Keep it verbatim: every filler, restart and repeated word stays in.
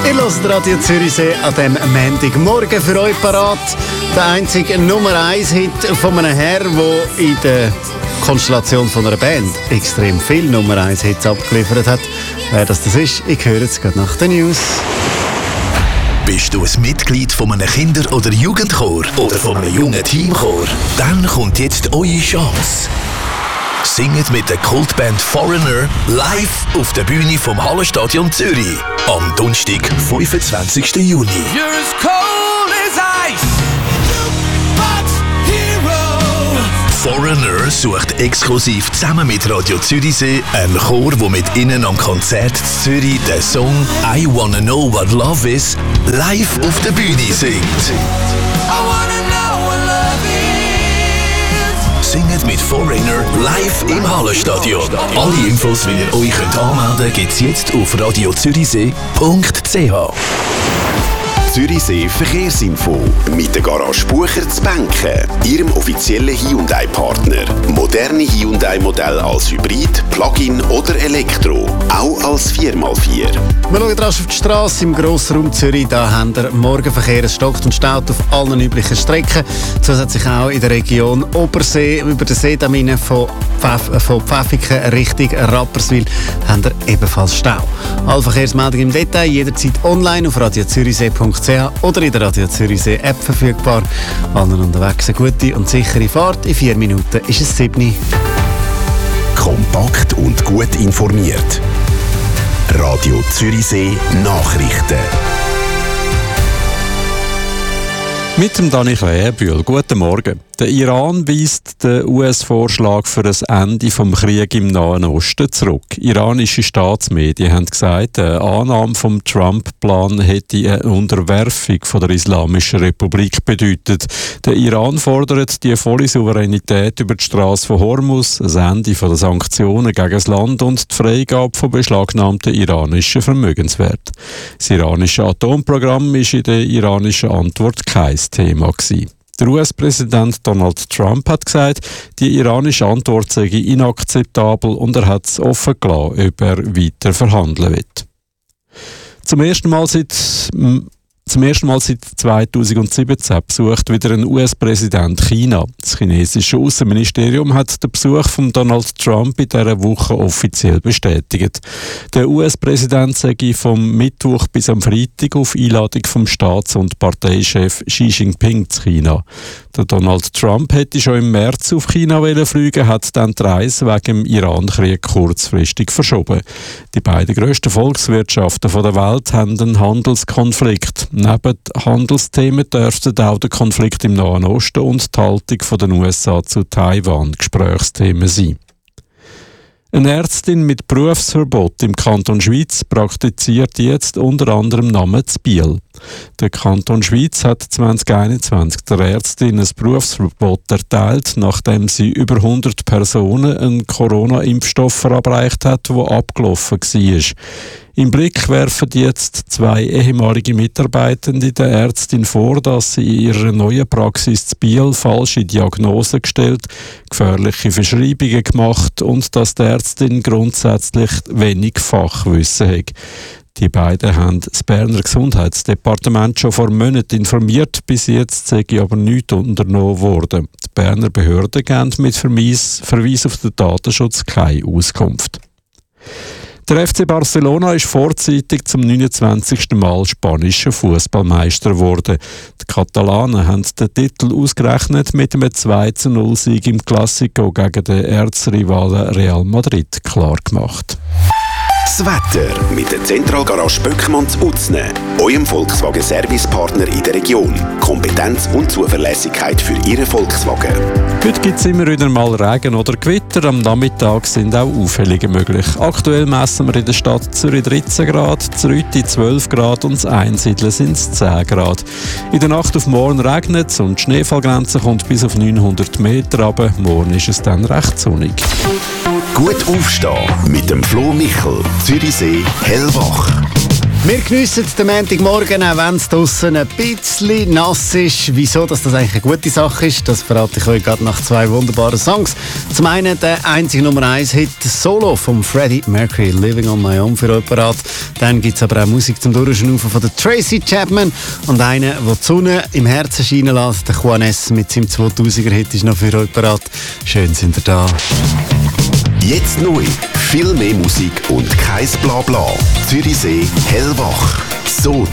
Ihr hört Radio Zürichsee an diesem Montagmorgen für euch parat. Der einzige Nummer eins Hit von einem Herr, der in der Konstellation von einer Band extrem viele Nummer eins Hits abgeliefert hat. Wer das, das ist, ich höre jetzt gerade nach den News. Bist du ein Mitglied von einem Kinder- oder Jugendchor oder von einem jungen Teamchor? Dann kommt jetzt eure Chance. Singet mit der Kultband Foreigner live auf der Bühne vom Hallenstadion Zürich am Donnerstag, fünfundzwanzigsten Juni. You're as cold as ice. Foreigner sucht exklusiv zusammen mit Radio Zürichsee einen Chor, der mit ihnen am Konzert in Zürich den Song «I Wanna Know What Love Is» live auf der Bühne singt. I wanna know what love is. Singet mit Foreigner live im Hallenstadion. Alle Infos, wie ihr euch könnt anmelden könnt, gibt es jetzt auf radio zürichsee punkt c h. Zürichsee Verkehrsinfo mit der Garage Bucher zu Benken, ihrem offiziellen Hyundai-Partner. Moderne Hyundai-Modelle als Hybrid, Plug-in oder Elektro, auch als vier mal vier. Wir schauen rasch auf die Straße im Grossraum Zürich. Da haben wir Morgenverkehr, es stockt und staut auf allen üblichen Strecken. Zusätzlich auch in der Region Obersee, über den Seedamine von, Pfeff, von Pfäffiken Richtung Rapperswil, haben wir ebenfalls Stau. Alle Verkehrsmeldungen im Detail jederzeit online auf radio zürichsee punkt c h oder in der Radio Zürichsee App verfügbar. Allen unterwegs eine gute und sichere Fahrt. In vier Minuten ist es sieben. Kompakt und gut informiert. Radio Zürichsee Nachrichten. Mit dem Dani Klärbühl. Guten Morgen. Der Iran weist den U S-Vorschlag für ein Ende des Krieges im Nahen Osten zurück. Iranische Staatsmedien haben gesagt, eine Annahme vom Trump-Plan hätte eine Unterwerfung von der Islamischen Republik bedeutet. Der Iran fordert die volle Souveränität über die Straße von Hormuz, das Ende der Sanktionen gegen das Land und die Freigabe von beschlagnahmten iranischen Vermögenswerten. Das iranische Atomprogramm war in der iranischen Antwort kein Thema gewesen. Der U S-Präsident Donald Trump hat gesagt, die iranische Antwort sei inakzeptabel und er hat es offen gelassen, ob er weiter verhandeln wird. Zum ersten Mal seit Zum ersten Mal seit zweitausendsiebzehn besucht wieder ein U S-Präsident China. Das chinesische Außenministerium hat den Besuch von Donald Trump in dieser Woche offiziell bestätigt. Der U S-Präsident sei vom Mittwoch bis am Freitag auf Einladung vom Staats- und Parteichef Xi Jinping zu China. Der Donald Trump hätte schon im März auf China fliegen, hat dann die Reise wegen dem Iran-Krieg kurzfristig verschoben. Die beiden grössten Volkswirtschaften der Welt haben einen Handelskonflikt. Neben Handelsthemen dürften auch der Konflikt im Nahen Osten und die Haltung der U S A zu Taiwan Gesprächsthemen sein. Eine Ärztin mit Berufsverbot im Kanton Schwyz praktiziert jetzt unter anderem namens Biel. Der Kanton Schwyz hat zwanzig einundzwanzig der Ärztin ein Berufsverbot erteilt, nachdem sie über hundert Personen einen Corona-Impfstoff verabreicht hat, der abgelaufen war. Im Blick werfen jetzt zwei ehemalige Mitarbeitende der Ärztin vor, dass sie in ihrer neuen Praxis zu Biel falsche Diagnosen gestellt, gefährliche Verschreibungen gemacht und dass die Ärztin grundsätzlich wenig Fachwissen hat. Die beiden haben das Berner Gesundheitsdepartement schon vor Monaten informiert, bis jetzt sei aber nichts unternommen worden. Die Berner Behörden geben mit Verweis, Verweis auf den Datenschutz keine Auskunft. Der F C Barcelona ist vorzeitig zum neunundzwanzigsten Mal spanischer Fußballmeister geworden. Die Katalanen haben den Titel ausgerechnet mit einem zwei zu null Sieg im Classico gegen den Erzrivalen Real Madrid klar gemacht. Das Wetter mit der Zentralgarage Böckmann zu Utzne, eurem Volkswagen-Servicepartner in der Region. Kompetenz und Zuverlässigkeit für Ihren Volkswagen. Heute gibt es immer wieder mal Regen oder Gewitter. Am Nachmittag sind auch Auffällungen möglich. Aktuell messen wir in der Stadt Zürich dreizehn Grad, Zrüti zwölf Grad und in Einsiedeln sind es zehn Grad. In der Nacht auf morgen regnet es und die Schneefallgrenze kommt bis auf neunhundert Meter runter. Morgen ist es dann recht sonnig. Gut aufstehen mit dem Flo Michel, Zürichsee, hellwach. Wir geniessen den Montagmorgen, auch wenn es draussen ein bisschen nass ist. Wieso dass das eigentlich eine gute Sache ist, das verrate ich euch gerade nach zwei wunderbaren Songs. Zum einen der einzige Nummer eins Hit Solo von Freddie Mercury, Living on My Own, für euch parat. Dann gibt es aber auch Musik zum Durchschnaufen von der Tracy Chapman und einen, der die Sonne im Herzen scheinen lässt, der Juanes mit seinem zweitausender Hit ist noch für euch parat. Schön sind ihr da. Jetzt neu. Viel mehr Musik und kein Blabla. Zürichsee hellwach. So